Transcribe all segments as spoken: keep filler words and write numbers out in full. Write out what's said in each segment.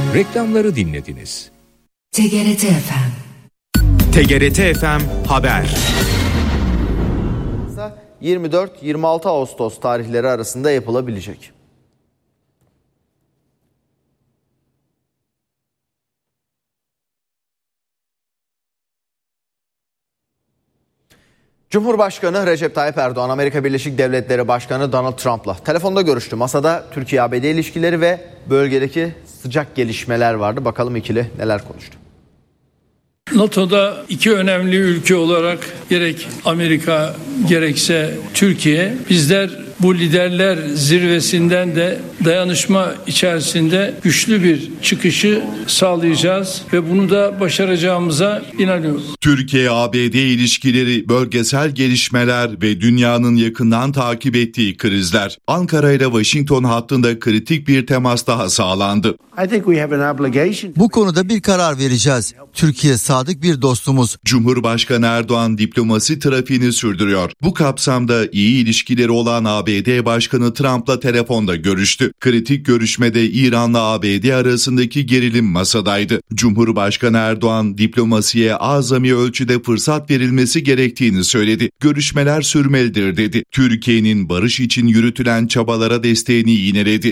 Reklamları dinlediniz. T G R T F M. T G R T F M Haber. yirmi dört yirmi altı Ağustos tarihleri arasında yapılabilecek. Cumhurbaşkanı Recep Tayyip Erdoğan, Amerika Birleşik Devletleri Başkanı Donald Trump'la telefonda görüştü. Masada Türkiye A B D ilişkileri ve bölgedeki sıcak gelişmeler vardı. Bakalım ikili neler konuştu. NATO'da iki önemli ülke olarak gerek Amerika gerekse Türkiye, bizler bu liderler zirvesinden de dayanışma içerisinde güçlü bir çıkışı sağlayacağız ve bunu da başaracağımıza inanıyorum. Türkiye-A B D ilişkileri, bölgesel gelişmeler ve dünyanın yakından takip ettiği krizler. Ankara ile Washington hattında kritik bir temas daha sağlandı. Bu konuda bir karar vereceğiz. Türkiye sadık bir dostumuz. Cumhurbaşkanı Erdoğan diplomasi trafiğini sürdürüyor. Bu kapsamda iyi ilişkileri olan A B D Başkanı Trump'la telefonda görüştü. Kritik görüşmede İran'la A B D arasındaki gerilim masadaydı. Cumhurbaşkanı Erdoğan diplomasiye azami ölçüde fırsat verilmesi gerektiğini söyledi. Görüşmeler sürmelidir dedi. Türkiye'nin barış için yürütülen çabalara desteğini yineledi.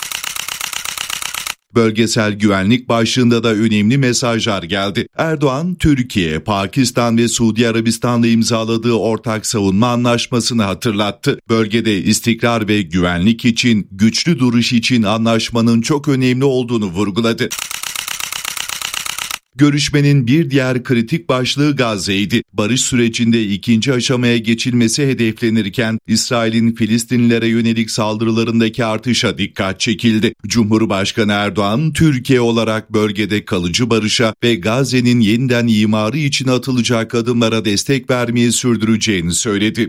Bölgesel güvenlik başlığında da önemli mesajlar geldi. Erdoğan, Türkiye, Pakistan ve Suudi Arabistan'la imzaladığı ortak savunma anlaşmasını hatırlattı. Bölgede istikrar ve güvenlik için, güçlü duruş için anlaşmanın çok önemli olduğunu vurguladı. Görüşmenin bir diğer kritik başlığı Gazze'ydi. Barış sürecinde ikinci aşamaya geçilmesi hedeflenirken İsrail'in Filistinlilere yönelik saldırılarındaki artışa dikkat çekildi. Cumhurbaşkanı Erdoğan, Türkiye olarak bölgede kalıcı barışa ve Gazze'nin yeniden imarı için atılacak adımlara destek vermeyi sürdüreceğini söyledi.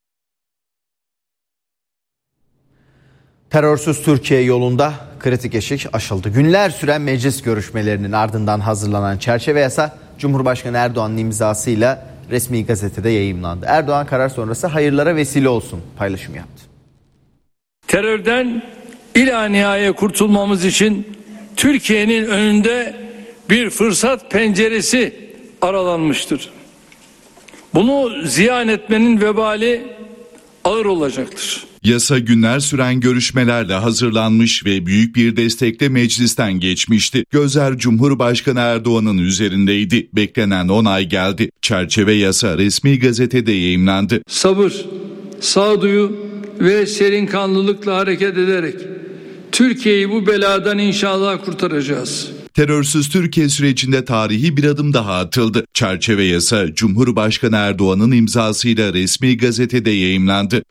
Terörsüz Türkiye yolunda kritik eşik aşıldı. Günler süren meclis görüşmelerinin ardından hazırlanan çerçeve yasa Cumhurbaşkanı Erdoğan'ın imzasıyla resmi gazetede yayımlandı. Erdoğan karar sonrası hayırlara vesile olsun paylaşım yaptı. Terörden ila nihaya kurtulmamız için Türkiye'nin önünde bir fırsat penceresi aralanmıştır. Bunu ziyan etmenin vebali ağır olacaktır. Yasa günler süren görüşmelerle hazırlanmış ve büyük bir destekle meclisten geçmişti. Gözler Cumhurbaşkanı Erdoğan'ın üzerindeydi. Beklenen onay geldi. Çerçeve yasa resmi gazetede yayımlandı. Sabır, sağduyu ve serinkanlılıkla hareket ederek Türkiye'yi bu beladan inşallah kurtaracağız. Terörsüz Türkiye sürecinde tarihi bir adım daha atıldı. Çerçeve yasa Cumhurbaşkanı Erdoğan'ın imzasıyla resmi gazetede yayımlandı.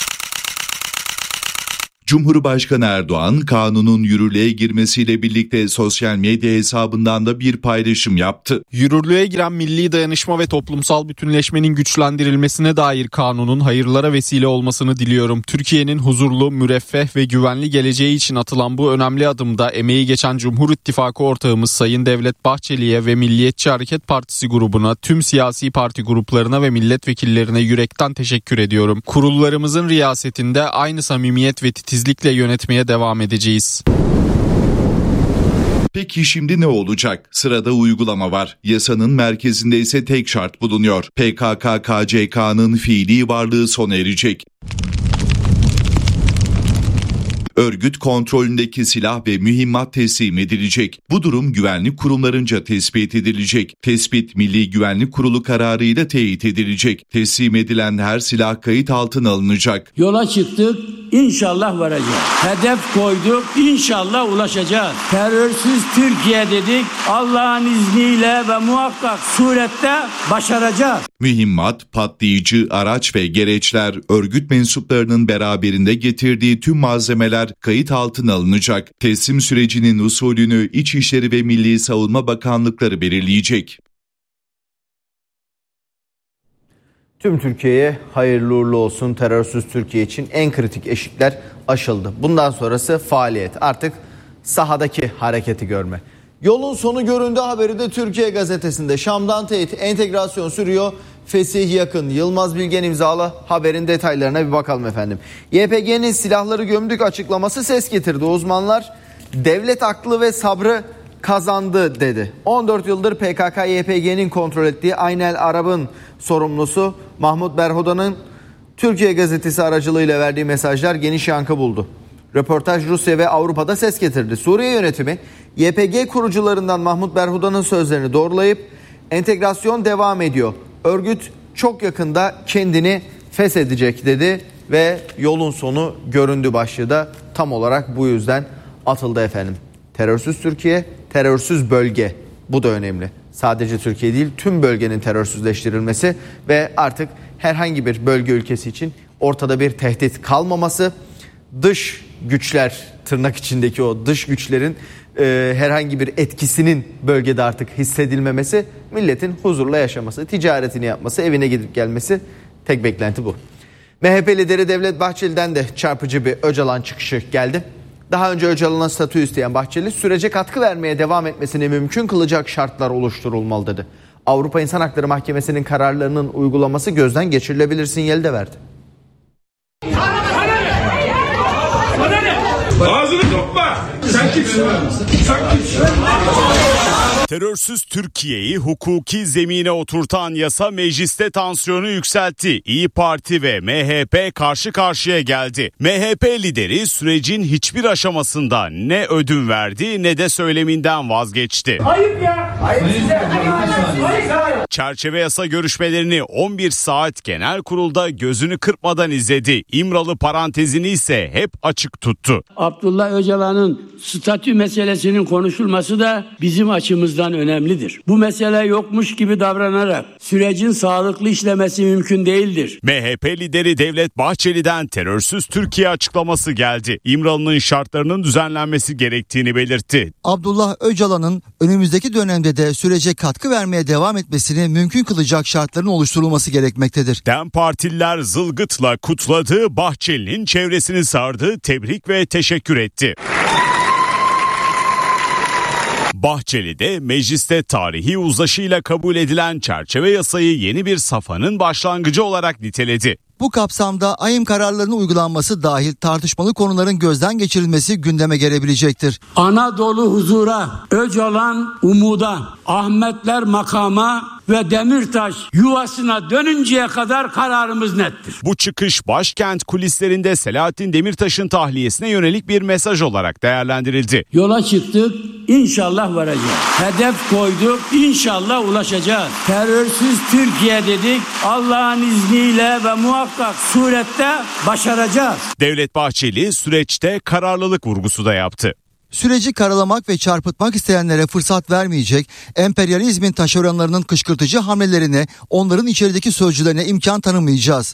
Cumhurbaşkanı Erdoğan, kanunun yürürlüğe girmesiyle birlikte sosyal medya hesabından da bir paylaşım yaptı. Yürürlüğe giren milli dayanışma ve toplumsal bütünleşmenin güçlendirilmesine dair kanunun hayırlara vesile olmasını diliyorum. Türkiye'nin huzurlu, müreffeh ve güvenli geleceği için atılan bu önemli adımda emeği geçen Cumhur İttifakı ortağımız Sayın Devlet Bahçeli'ye ve Milliyetçi Hareket Partisi grubuna, tüm siyasi parti gruplarına ve milletvekillerine yürekten teşekkür ediyorum. Kurullarımızın riyasetinde aynı samimiyet ve titizlikle yönetmeye devam edeceğiz. Peki şimdi ne olacak? Sırada uygulama var. Yasanın merkezinde ise tek şart bulunuyor. P K K K C K'nın fiili varlığı sona erecek. Örgüt kontrolündeki silah ve mühimmat teslim edilecek. Bu durum güvenlik kurumlarınca tespit edilecek. Tespit Milli Güvenlik Kurulu kararıyla teyit edilecek. Teslim edilen her silah kayıt altına alınacak. Yola çıktık, inşallah varacağız. Hedef koyduk, inşallah ulaşacağız. Terörsüz Türkiye dedik, Allah'ın izniyle ve muhakkak surette başaracağız. Mühimmat, patlayıcı, araç ve gereçler, örgüt mensuplarının beraberinde getirdiği tüm malzemeler kayıt altına alınacak. Teslim sürecinin usulünü İçişleri ve Milli Savunma Bakanlıkları belirleyecek. Tüm Türkiye'ye hayırlı uğurlu olsun. Terörsüz Türkiye için en kritik eşikler aşıldı. Bundan sonrası faaliyet. Artık sahadaki hareketi görme. Yolun sonu göründü haberi de Türkiye Gazetesi'nde. Şam'dan teyit, entegrasyon sürüyor. Fesih yakın. Yılmaz Bilgen imzalı haberin detaylarına bir bakalım efendim. Y P G'nin silahları gömdük açıklaması ses getirdi. Uzmanlar devlet aklı ve sabrı kazandı dedi. on dört yıldır P K K Y P G'nin kontrol ettiği Aynel Arab'ın sorumlusu Mahmut Berhoda'nın Türkiye Gazetesi aracılığıyla verdiği mesajlar geniş yankı buldu. Röportaj Rusya ve Avrupa'da ses getirdi. Suriye yönetimi Y P G kurucularından Mahmut Berhoda'nın sözlerini doğrulayıp entegrasyon devam ediyor. Örgüt çok yakında kendini feshedecek dedi ve yolun sonu göründü başlığı da tam olarak bu yüzden atıldı efendim. Terörsüz Türkiye, terörsüz bölge, bu da önemli. Sadece Türkiye değil, tüm bölgenin terörsüzleştirilmesi ve artık herhangi bir bölge ülkesi için ortada bir tehdit kalmaması, dış güçler, tırnak içindeki o dış güçlerin e, herhangi bir etkisinin bölgede artık hissedilmemesi, milletin huzurla yaşaması, ticaretini yapması, evine gidip gelmesi, tek beklenti bu. M H P lideri Devlet Bahçeli'den de çarpıcı bir Öcalan çıkışı geldi. Daha önce Öcalan'a statü isteyen Bahçeli, sürece katkı vermeye devam etmesini mümkün kılacak şartlar oluşturulmalı dedi. Avrupa İnsan Hakları Mahkemesi'nin kararlarının uygulaması gözden geçirilebilir sinyali de verdi. Ağzını topla. Sen kimsin? Sen kimsin? Terörsüz Türkiye'yi hukuki zemine oturtan yasa mecliste tansiyonu yükseltti. İyi Parti ve M H P karşı karşıya geldi. M H P lideri sürecin hiçbir aşamasında ne ödün verdi ne de söyleminden vazgeçti. Ayıp ya. Ayıp size. Ayıp. Çerçeve yasa görüşmelerini on bir saat genel kurulda gözünü kırpmadan izledi. İmralı parantezini ise hep açık tuttu. Abdullah Öcalan'ın statü meselesinin konuşulması da bizim açımızdan önemlidir. Bu mesele yokmuş gibi davranarak sürecin sağlıklı işlemesi mümkün değildir. M H P lideri Devlet Bahçeli'den terörsüz Türkiye açıklaması geldi. İmralı'nın şartlarının düzenlenmesi gerektiğini belirtti. Abdullah Öcalan'ın önümüzdeki dönemde de sürece katkı vermeye devam etmesini mümkün kılacak şartların oluşturulması gerekmektedir. DEM Partililer zılgıtla kutladı, Bahçeli'nin çevresini sardı, tebrik ve teşekkür etti. Bahçeli de mecliste tarihi uzlaşıyla kabul edilen çerçeve yasayı yeni bir safhanın başlangıcı olarak niteledi. Bu kapsamda AYİM kararlarının uygulanması dahil tartışmalı konuların gözden geçirilmesi gündeme gelebilecektir. Anadolu huzura, Öcalan umuda, Ahmetler makama ve Demirtaş yuvasına dönünceye kadar kararımız nettir. Bu çıkış başkent kulislerinde Selahattin Demirtaş'ın tahliyesine yönelik bir mesaj olarak değerlendirildi. Yola çıktık, inşallah varacağız. Hedef koyduk, inşallah ulaşacağız. Terörsüz Türkiye dedik, Allah'ın izniyle ve muhakkak surette başaracağız. Devlet Bahçeli süreçte kararlılık vurgusu da yaptı. Süreci karalamak ve çarpıtmak isteyenlere fırsat vermeyecek, emperyalizmin taşeronlarının kışkırtıcı hamlelerine, onların içerideki sözcülerine imkan tanımayacağız.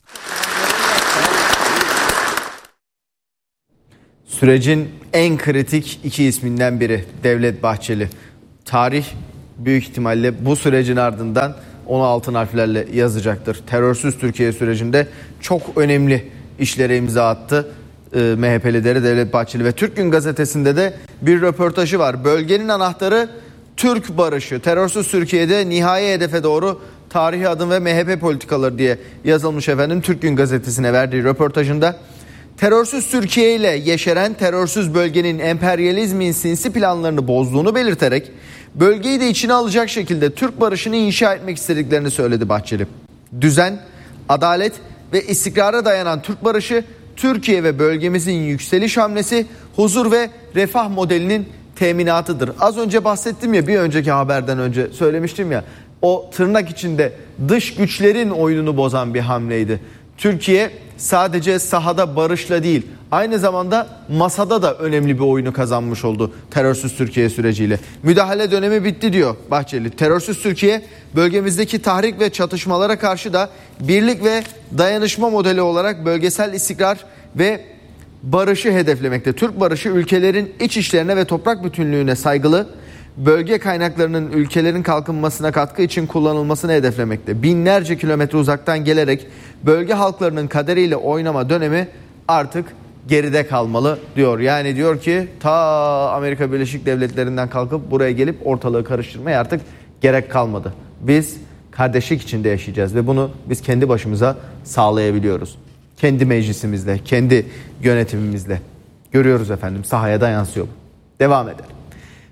Sürecin en kritik iki isminden biri Devlet Bahçeli. Tarih büyük ihtimalle bu sürecin ardından onu altın harflerle yazacaktır. Terörsüz Türkiye sürecinde çok önemli işlere imza attı M H P lideri Devlet Bahçeli ve Türk Gün Gazetesi'nde de bir röportajı var. Bölgenin anahtarı Türk barışı. Terörsüz Türkiye'de nihai hedefe doğru tarihi adım ve M H P politikaları diye yazılmış efendim. Türk Gün Gazetesi'ne verdiği röportajında terörsüz Türkiye ile yeşeren terörsüz bölgenin emperyalizmin sinsi planlarını bozduğunu belirterek bölgeyi de içine alacak şekilde Türk barışını inşa etmek istediklerini söyledi Bahçeli. Düzen, adalet ve istikrara dayanan Türk barışı Türkiye ve bölgemizin yükseliş hamlesi, huzur ve refah modelinin teminatıdır. Az önce bahsettim ya, bir önceki haberden önce söylemiştim ya, o tırnak içinde dış güçlerin oyununu bozan bir hamleydi. Türkiye sadece sahada barışla değil, aynı zamanda masada da önemli bir oyunu kazanmış oldu terörsüz Türkiye süreciyle. Müdahale dönemi bitti diyor Bahçeli. Terörsüz Türkiye bölgemizdeki tahrik ve çatışmalara karşı da birlik ve dayanışma modeli olarak bölgesel istikrar ve barışı hedeflemekte. Türk barışı ülkelerin iç işlerine ve toprak bütünlüğüne saygılı, bölge kaynaklarının ülkelerin kalkınmasına katkı için kullanılmasını hedeflemekte. Binlerce kilometre uzaktan gelerek bölge halklarının kaderiyle oynama dönemi artık geride kalmalı diyor. Yani diyor ki ta Amerika Birleşik Devletleri'nden kalkıp buraya gelip ortalığı karıştırmaya artık gerek kalmadı. Biz kardeşlik içinde yaşayacağız ve bunu biz kendi başımıza sağlayabiliyoruz. Kendi meclisimizle, kendi yönetimimizle. Görüyoruz efendim, sahaya da yansıyor. Devam edelim.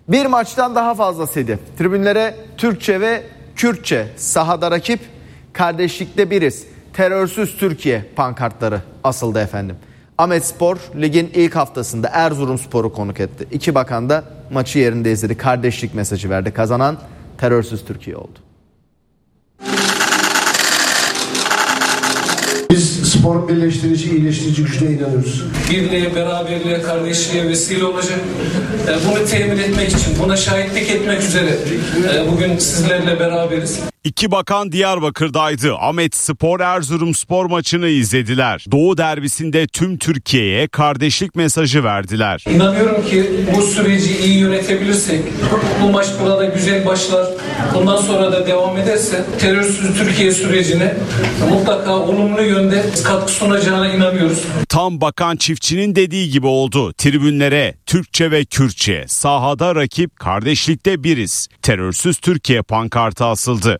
Bir maçtan daha fazlasıydı. Tribünlere Türkçe ve Kürtçe, sahada rakip, kardeşlikte biriz, terörsüz Türkiye pankartları asıldı efendim. Ahmetspor ligin ilk haftasında Erzurumspor'u konuk etti. İki bakan da maçı yerinde izledi. Kardeşlik mesajı verdi. Kazanan terörsüz Türkiye oldu. Biz spor birleştirici, iyileştirici gücüne inanıyoruz. Birliğe, beraberliğe, kardeşliğe vesile olacak. Bunu temin etmek için, buna şahitlik etmek üzere bugün sizlerle beraberiz. İki bakan Diyarbakır'daydı. Ahmetspor Erzurumspor maçını izlediler. Doğu derbisinde tüm Türkiye'ye kardeşlik mesajı verdiler. İnanıyorum ki bu süreci iyi yönetebilirsek, bu maç burada güzel başlar, bundan sonra da devam ederse terörsüz Türkiye sürecine mutlaka olumlu yönde katkı sunacağına inanıyoruz. Tam bakan çiftçinin dediği gibi oldu. Tribünlere Türkçe ve Kürtçe, sahada rakip, kardeşlikte biriz, terörsüz Türkiye pankartı asıldı.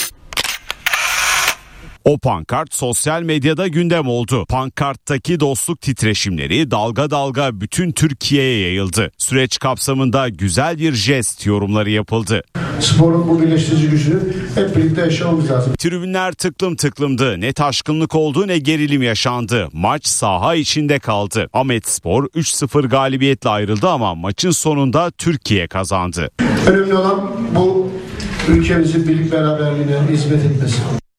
O pankart sosyal medyada gündem oldu. Pankarttaki dostluk titreşimleri dalga dalga bütün Türkiye'ye yayıldı. Süreç kapsamında güzel bir jest yorumları yapıldı. Sporun bu birleştirici gücünü hep birlikte yaşamamız lazım. Tribünler tıklım tıklımdı. Ne taşkınlık oldu ne gerilim yaşandı. Maç saha içinde kaldı. Ahmetspor üç sıfır galibiyetle ayrıldı ama maçın sonunda Türkiye kazandı. Önemli olan bu ülkemizin birlik beraberliğine hizmet etmesi.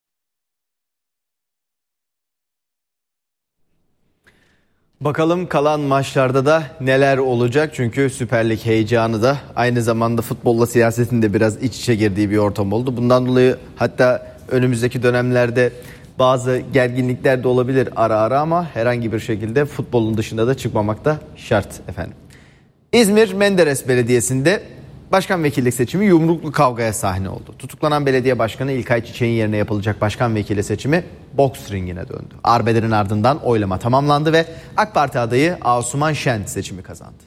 Bakalım kalan maçlarda da neler olacak, çünkü Süper Lig heyecanı da aynı zamanda futbolla siyasetin de biraz iç içe girdiği bir ortam oldu. Bundan dolayı hatta önümüzdeki dönemlerde bazı gerginlikler de olabilir ara ara, ama herhangi bir şekilde futbolun dışında da çıkmamak da şart efendim. İzmir Menderes Belediyesi'nde başkan vekillik seçimi yumruklu kavgaya sahne oldu. Tutuklanan belediye başkanı İlkay Çiçek'in yerine yapılacak başkan vekili seçimi boks ringine döndü. Arbelerin ardından oylama tamamlandı ve AK Parti adayı Asuman Şen seçimi kazandı.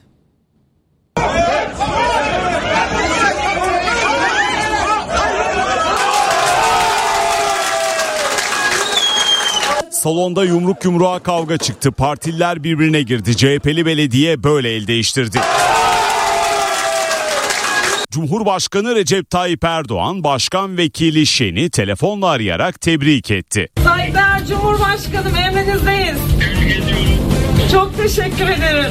Salonda yumruk yumruğa kavga çıktı. Partililer birbirine girdi. C H P'li belediye böyle el değiştirdi. Cumhurbaşkanı Recep Tayyip Erdoğan, Başkan Vekili Şen'i telefonla arayarak tebrik etti. Saygıdeğer Cumhurbaşkanım, emrinizdeyiz. Çok teşekkür ederim.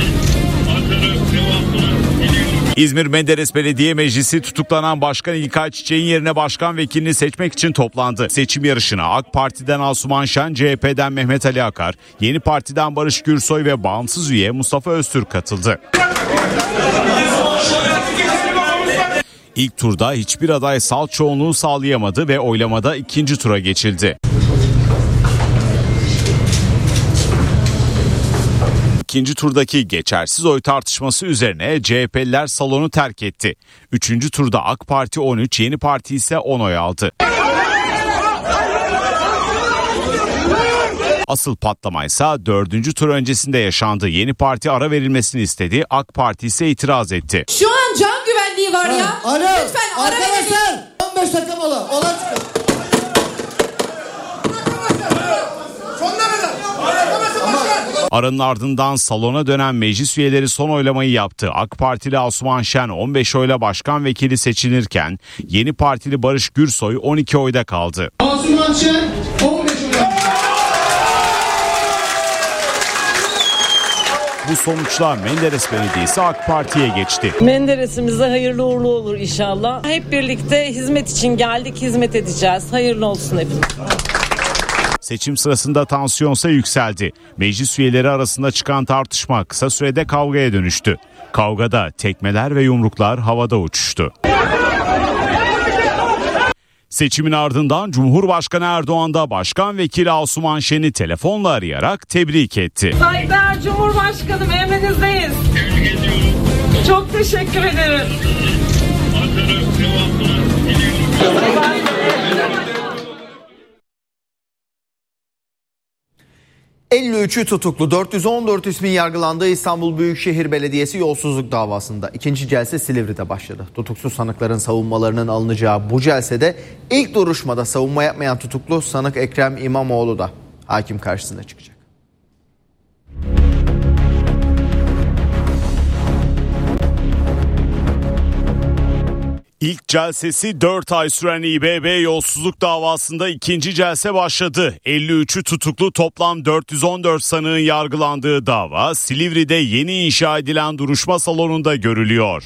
İzmir Menderes Belediye Meclisi tutuklanan Başkan İlkay Çiçek'in yerine başkan vekilini seçmek için toplandı. Seçim yarışına AK Parti'den Asuman Şen, C H P'den Mehmet Ali Akar, Yeni Parti'den Barış Gürsoy ve bağımsız üye Mustafa Öztürk katıldı. İlk turda hiçbir aday salt çoğunluğu sağlayamadı ve oylamada ikinci tura geçildi. İkinci turdaki geçersiz oy tartışması üzerine C H P'liler salonu terk etti. Üçüncü turda AK Parti on üç, Yeni Parti ise on oy aldı. Asıl patlamaysa dördüncü tur öncesinde yaşandı. Yeni Parti ara verilmesini istedi, AK Parti ise itiraz etti. Şu an can güvenliği var ya. Alo. Lütfen ara verin. on beş dakika mola. Olay çıkın. Aranın ardından salona dönen meclis üyeleri son oylamayı yaptı. AK Partili Asuman Şen on beş oyla başkan vekili seçilirken Yeni Partili Barış Gürsoy on iki oyda kaldı. Asuman Şen on beş oyla. Bu sonuçla Menderes Belediyesi AK Parti'ye geçti. Menderes'imize hayırlı uğurlu olur inşallah. Hep birlikte hizmet için geldik, hizmet edeceğiz. Hayırlı olsun hepimiz. Seçim sırasında tansiyonsa yükseldi. Meclis üyeleri arasında çıkan tartışma kısa sürede kavgaya dönüştü. Kavgada tekmeler ve yumruklar havada uçuştu. Seçimin ardından Cumhurbaşkanı Erdoğan da Başkan Vekili Asuman Şen'i telefonla arayarak tebrik etti. Saygıdeğer Cumhurbaşkanım, emrinizdeyiz. Çok teşekkür ederim. elli üçü tutuklu, dört yüz on dört ismin yargılandığı İstanbul Büyükşehir Belediyesi yolsuzluk davasında ikinci celse Silivri'de başladı. Tutuksuz sanıkların savunmalarının alınacağı bu celsede ilk duruşmada savunma yapmayan tutuklu sanık Ekrem İmamoğlu da hakim karşısına çıkacak. İlk celsesi dört ay süren İBB yolsuzluk davasında ikinci celse başladı. elli üçü tutuklu toplam dört yüz on dört sanığın yargılandığı dava Silivri'de yeni inşa edilen duruşma salonunda görülüyor.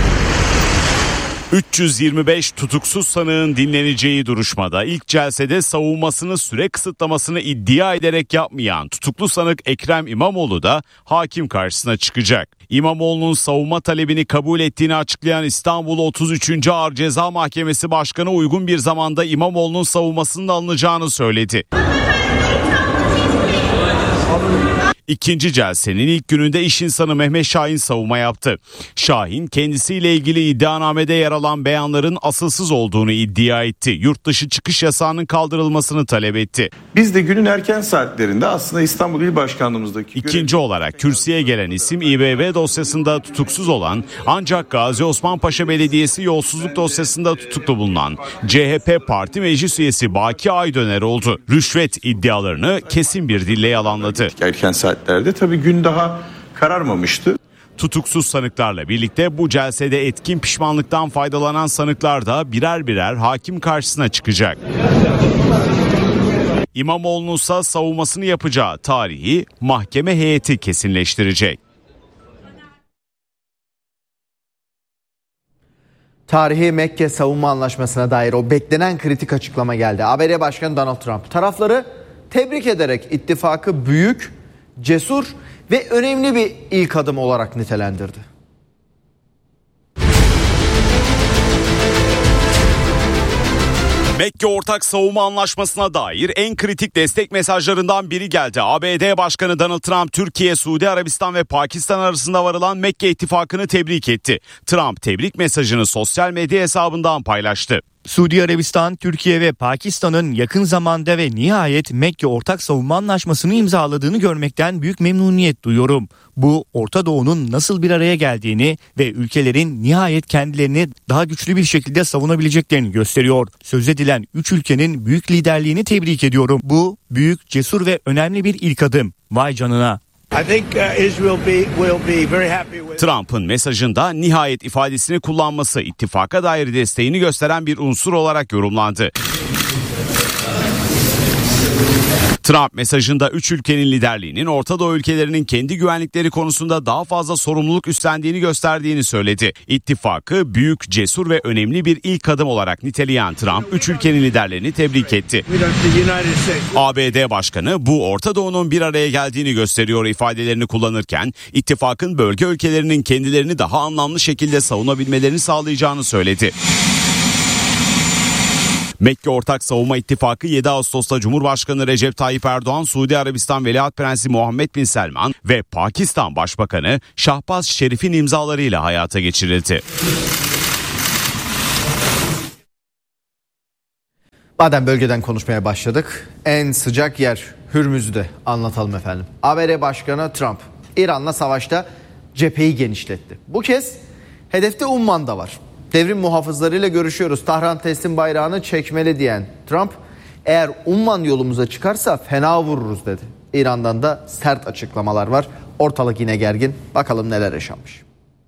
üç yüz yirmi beş tutuksuz sanığın dinleneceği duruşmada ilk celsede savunmasını süre kısıtlamasını iddia ederek yapmayan tutuklu sanık Ekrem İmamoğlu da hakim karşısına çıkacak. İmamoğlu'nun savunma talebini kabul ettiğini açıklayan İstanbul otuz üçüncü Ağır Ceza Mahkemesi Başkanı uygun bir zamanda İmamoğlu'nun savunmasının alınacağını söyledi. İkinci celsenin ilk gününde iş insanı Mehmet Şahin savunma yaptı. Şahin kendisiyle ilgili iddianamede yer alan beyanların asılsız olduğunu iddia etti. Yurt dışı çıkış yasağının kaldırılmasını talep etti. Biz de günün erken saatlerinde aslında İstanbul İl Başkanlığımızdaki... İkinci görev... olarak kürsüye gelen isim İBB dosyasında tutuksuz olan ancak Gazi Osman Paşa Belediyesi yolsuzluk dosyasında tutuklu bulunan C H P Parti Meclis Üyesi Baki Aydöner oldu. Rüşvet iddialarını kesin bir dille yalanladı. Erken saatlerde tabii gün daha kararmamıştı. Tutuksuz sanıklarla birlikte bu celsede etkin pişmanlıktan faydalanan sanıklar da birer birer hakim karşısına çıkacak. İmamoğlu'nun ise savunmasını yapacağı tarihi mahkeme heyeti kesinleştirecek. Tarihi Mekke Savunma Anlaşması'na dair o beklenen kritik açıklama geldi. A B D Başkanı Donald Trump tarafları tebrik ederek ittifakı büyük, cesur ve önemli bir ilk adım olarak nitelendirdi. Mekke Ortak Savunma Anlaşması'na dair en kritik destek mesajlarından biri geldi. A B D Başkanı Donald Trump, Türkiye, Suudi Arabistan ve Pakistan arasında varılan Mekke ittifakını tebrik etti. Trump tebrik mesajını sosyal medya hesabından paylaştı. Suudi Arabistan, Türkiye ve Pakistan'ın yakın zamanda ve nihayet Mekke Ortak Savunma Anlaşması'nı imzaladığını görmekten büyük memnuniyet duyuyorum. Bu Orta Doğu'nun nasıl bir araya geldiğini ve ülkelerin nihayet kendilerini daha güçlü bir şekilde savunabileceklerini gösteriyor. Söz edilen üç ülkenin büyük liderliğini tebrik ediyorum. Bu büyük, cesur ve önemli bir ilk adım. Vay canına. Trump'ın mesajında nihayet ifadesini kullanması ittifaka dair desteğini gösteren bir unsur olarak yorumlandı. Trump mesajında üç ülkenin liderliğinin Orta Doğu ülkelerinin kendi güvenlikleri konusunda daha fazla sorumluluk üstlendiğini gösterdiğini söyledi. İttifakı büyük, cesur ve önemli bir ilk adım olarak niteleyen Trump, üç ülkenin liderlerini tebrik etti. A B D Başkanı bu Orta Doğu'nun bir araya geldiğini gösteriyor ifadelerini kullanırken, ittifakın bölge ülkelerinin kendilerini daha anlamlı şekilde savunabilmelerini sağlayacağını söyledi. Mekke Ortak Savunma İttifakı yedi Ağustos'ta Cumhurbaşkanı Recep Tayyip Erdoğan, Suudi Arabistan Veliaht Prensi Muhammed Bin Selman ve Pakistan Başbakanı Şahbaz Şerif'in imzalarıyla hayata geçirildi. Madem bölgeden konuşmaya başladık, en sıcak yer Hürmüz'ü de anlatalım efendim. A B D Başkanı Trump, İran'la savaşta cepheyi genişletti. Bu kez hedefte Umman'da var. Devrim muhafızlarıyla görüşüyoruz. Tahran teslim bayrağını çekmeli diyen Trump, eğer Umman yolumuza çıkarsa fena vururuz dedi. İran'dan da sert açıklamalar var. Ortalık yine gergin. Bakalım neler yaşanmış.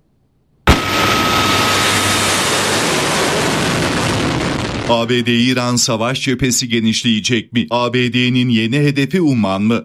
A B D-İran savaş cephesi genişleyecek mi? A B D'nin yeni hedefi Umman mı?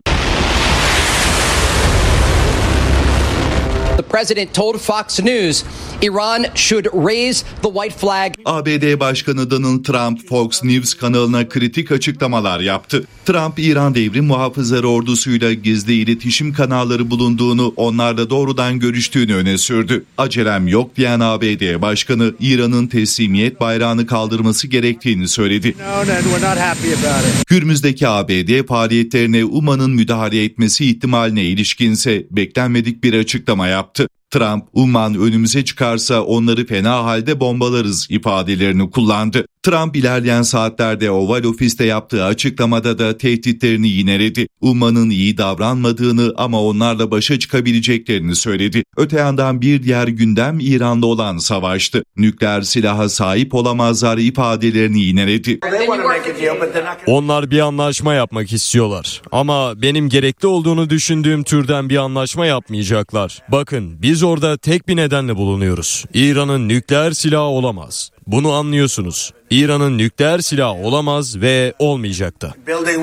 The president told Fox News Iran should raise the white flag. A B D Başkanı Donald Trump Fox News kanalına kritik açıklamalar yaptı. Trump, İran Devrim Muhafızları ordusuyla gizli iletişim kanalları bulunduğunu, onlarla doğrudan görüştüğünü öne sürdü. Acelem yok diyen A B D Başkanı, İran'ın teslimiyet bayrağını kaldırması gerektiğini söyledi. Hürmüz'deki A B D faaliyetlerine Umman'ın müdahale etmesi ihtimaline ilişkinse beklenmedik bir açıklama yaptı. Trump, Umman önümüze çıkarsa onları fena halde bombalarız ifadelerini kullandı. Trump ilerleyen saatlerde Oval Ofis'te yaptığı açıklamada da tehditlerini yineledi. Umman'ın iyi davranmadığını ama onlarla başa çıkabileceklerini söyledi. Öte yandan bir diğer gündem İran'da olan savaştı. Nükleer silaha sahip olamazlar ifadelerini yineledi. Onlar bir anlaşma yapmak istiyorlar ama benim gerekli olduğunu düşündüğüm türden bir anlaşma yapmayacaklar. Bakın biz orada tek bir nedenle bulunuyoruz. İran'ın nükleer silahı olamaz. Bunu anlıyorsunuz. İran'ın nükleer silahı olamaz ve olmayacak da.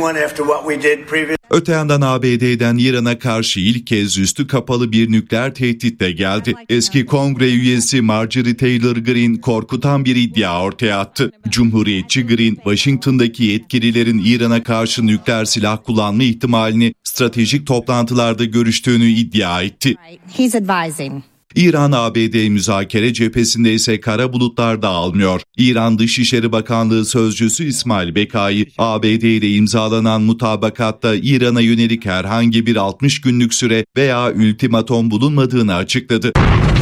Öte yandan A B D'den İran'a karşı ilk kez üstü kapalı bir nükleer tehdit de geldi. Eski kongre üyesi Marjorie Taylor Greene korkutan bir iddia ortaya attı. Cumhuriyetçi Greene, Washington'daki yetkililerin İran'a karşı nükleer silah kullanma ihtimalini stratejik toplantılarda görüştüğünü iddia etti. İran-A B D müzakere cephesinde ise kara bulutlar dağılmıyor. İran Dışişleri Bakanlığı Sözcüsü İsmail Bekai, A B D ile imzalanan mutabakatta İran'a yönelik herhangi bir altmış günlük süre veya ultimatom bulunmadığını açıkladı.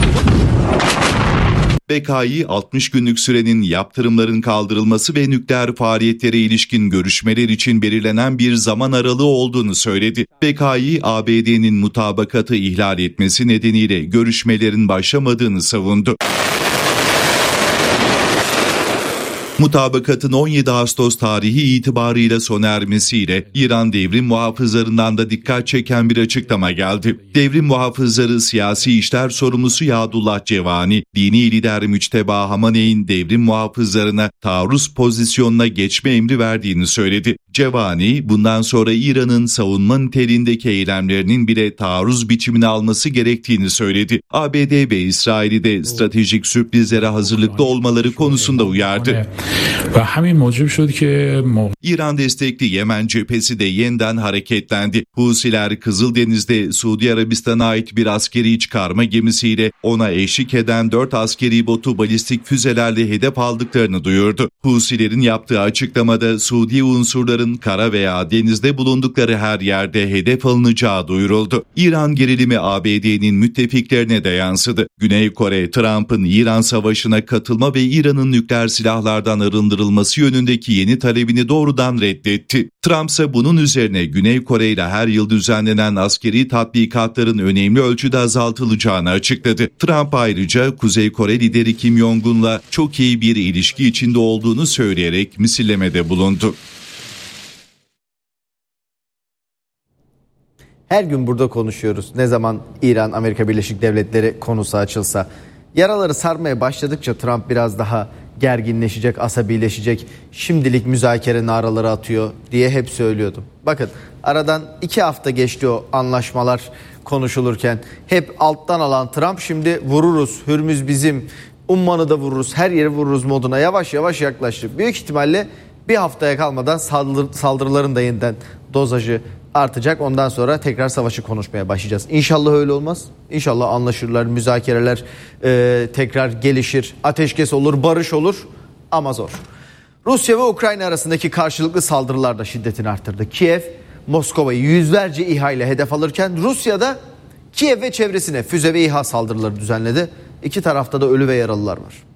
Bekai, altmış günlük sürenin yaptırımların kaldırılması ve nükleer faaliyetlere ilişkin görüşmeler için belirlenen bir zaman aralığı olduğunu söyledi. Bekai, A B D'nin mutabakatı ihlal etmesi nedeniyle görüşmelerin başlamadığını savundu. Mutabakatın on yedi Ağustos tarihi itibarıyla sona ermesiyle İran devrim muhafızlarından da dikkat çeken bir açıklama geldi. Devrim muhafızları siyasi işler sorumlusu Yadullah Cevani, dini lider Müçteba Hamaney'in devrim muhafızlarına taarruz pozisyonuna geçme emri verdiğini söyledi. Cevani, bundan sonra İran'ın savunma niteliğindeki eylemlerinin bile taarruz biçimini alması gerektiğini söyledi. A B D ve İsrail'i de stratejik sürprizlere hazırlıklı olmaları konusunda uyardı. İran destekli Yemen cephesi de yeniden hareketlendi. Husiler Kızıldeniz'de Suudi Arabistan'a ait bir askeri çıkarma gemisiyle ona eşlik eden dört askeri botu balistik füzelerle hedef aldıklarını duyurdu. Husilerin yaptığı açıklamada Suudi unsurların kara veya denizde bulundukları her yerde hedef alınacağı duyuruldu. İran gerilimi A B D'nin müttefiklerine de yansıdı. Güney Kore, Trump'ın İran savaşına katılma ve İran'ın nükleer silahlardan arındırılması yönündeki yeni talebini doğrudan reddetti. Trump ise bunun üzerine Güney Kore ile her yıl düzenlenen askeri tatbikatların önemli ölçüde azaltılacağını açıkladı. Trump ayrıca Kuzey Kore lideri Kim Jong-un'la çok iyi bir ilişki içinde olduğunu söyleyerek misillemede bulundu. Her gün burada konuşuyoruz. Ne zaman İran, Amerika Birleşik Devletleri konusu açılsa. Yaraları sarmaya başladıkça Trump biraz daha gerginleşecek, asabileşecek. Şimdilik müzakere naraları atıyor diye hep söylüyordum. Bakın aradan iki hafta geçti o anlaşmalar konuşulurken. Hep alttan alan Trump şimdi vururuz, Hürmüz bizim, Umman'ı da vururuz, her yeri vururuz moduna yavaş yavaş yaklaştı. Büyük ihtimalle bir haftaya kalmadan saldır, saldırıların da yeniden dozajı artacak. Ondan sonra tekrar savaşı konuşmaya başlayacağız. İnşallah öyle olmaz. İnşallah anlaşırlar, müzakereler e, tekrar gelişir, ateşkes olur, barış olur ama zor. Rusya ve Ukrayna arasındaki karşılıklı saldırılar da şiddetini arttırdı. Kiev, Moskova'yı yüzlerce İHA ile hedef alırken Rusya da Kiev ve çevresine füze ve İHA saldırıları düzenledi. İki tarafta da ölü ve yaralılar var.